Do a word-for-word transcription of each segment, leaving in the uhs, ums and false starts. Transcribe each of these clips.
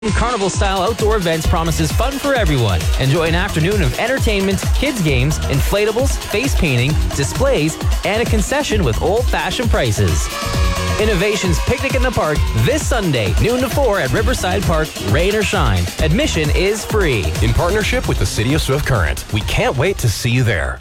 Carnival-style outdoor events promises fun for everyone. Enjoy an afternoon of entertainment, kids' games, inflatables, face painting, displays, and a concession with old-fashioned prices. Innovations Picnic in the Park this Sunday, noon to four at Riverside Park, rain or shine. Admission is free. In partnership with the City of Swift Current, we can't wait to see you there.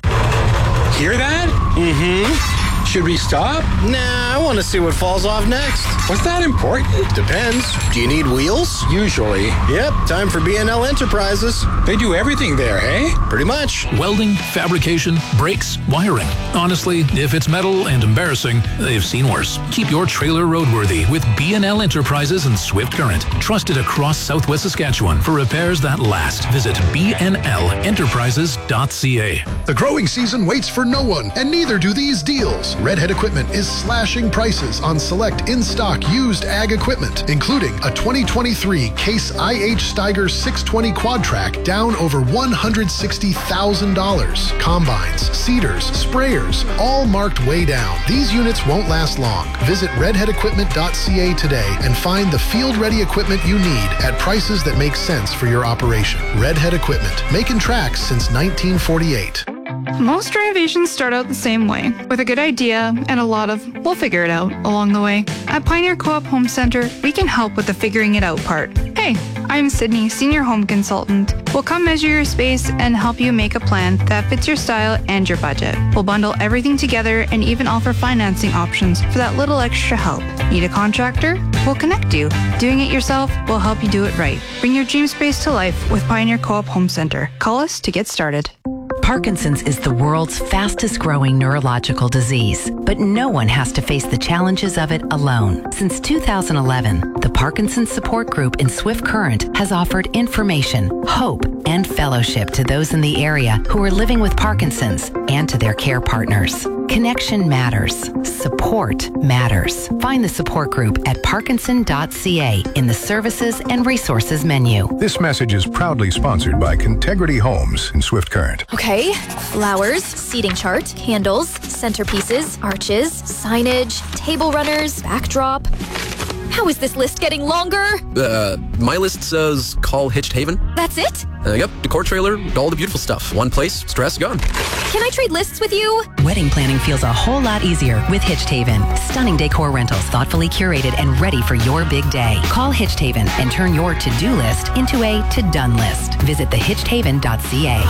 Hear that? Mm-hmm. Should we stop? Nah, I want to see what falls off next. Was that important? Depends. Do you need wheels? Usually. Yep, time for B and L Enterprises. They do everything there, hey? Pretty much. Welding, fabrication, brakes, wiring. Honestly, if it's metal and embarrassing, they've seen worse. Keep your trailer roadworthy with B and L Enterprises and Swift Current. Trusted across Southwest Saskatchewan for repairs that last. Visit b n l enterprises dot c a. The growing season waits for no one, and neither do these deals. Redhead Equipment is slashing prices on select in-stock used ag equipment, including a twenty twenty-three Case I H Steiger six twenty Quad Track down over one hundred sixty thousand dollars. Combines, seeders, sprayers, all marked way down. These units won't last long. Visit redhead equipment dot c a today and find the field-ready equipment you need at prices that make sense for your operation. Redhead Equipment, making tracks since nineteen forty-eight. Most renovations start out the same way, with a good idea and a lot of we'll figure it out along the way. At Pioneer Co-op Home Center, we can help with the figuring it out part. Hey, I'm Sydney, Senior Home Consultant. We'll come measure your space and help you make a plan that fits your style and your budget. We'll bundle everything together and even offer financing options for that little extra help. Need a contractor? We'll connect you. Doing it yourself will help you do it right. Bring your dream space to life with Pioneer Co-op Home Center. Call us to get started. Parkinson's is the world's fastest growing neurological disease, but no one has to face the challenges of it alone. Since two thousand eleven, the Parkinson's Support Group in Swift Current has offered information, hope, and fellowship to those in the area who are living with Parkinson's and to their care partners. Connection matters. Support matters. Find the support group at parkinson dot c a in the Services and Resources menu. This message is proudly sponsored by Contegrity Homes in Swift Current. Okay, flowers, seating chart, candles, centerpieces, arches, signage, table runners, backdrop. How is this list getting longer? Uh, my list says call Hitched Haven. That's it? Uh, yep, decor trailer, all the beautiful stuff. One place, stress gone. Can I trade lists with you? Wedding planning feels a whole lot easier with Hitched Haven. Stunning decor rentals thoughtfully curated and ready for your big day. Call Hitched Haven and turn your to-do list into a to-done list. Visit the hitched haven dot c a.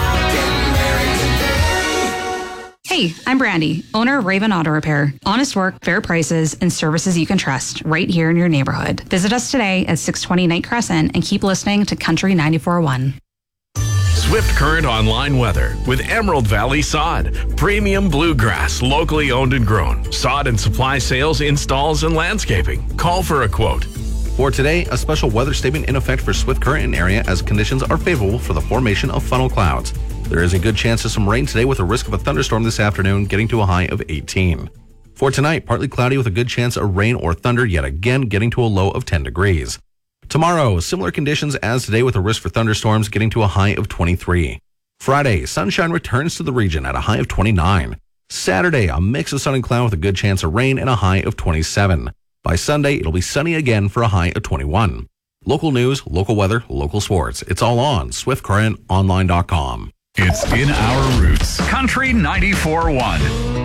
Hey, I'm Brandy, owner of Raven Auto Repair. Honest work, fair prices, and services you can trust right here in your neighborhood. Visit us today at six twenty Knight Crescent and keep listening to Country ninety-four point one. Swift Current online weather with Emerald Valley Sod. Premium bluegrass, locally owned and grown. Sod and supply sales, installs, and landscaping. Call for a quote. For today, a special weather statement in effect for Swift Current and area as conditions are favorable for the formation of funnel clouds. There is a good chance of some rain today with a risk of a thunderstorm this afternoon, getting to a high of eighteen. For tonight, partly cloudy with a good chance of rain or thunder, yet again getting to a low of ten degrees. Tomorrow, similar conditions as today with a risk for thunderstorms, getting to a high of twenty-three. Friday, sunshine returns to the region at a high of twenty-nine. Saturday, a mix of sun and cloud with a good chance of rain and a high of twenty-seven. By Sunday, it'll be sunny again for a high of twenty-one. Local news, local weather, local sports. It's all on swift current online dot com. It's in our roots. Country ninety-four point one.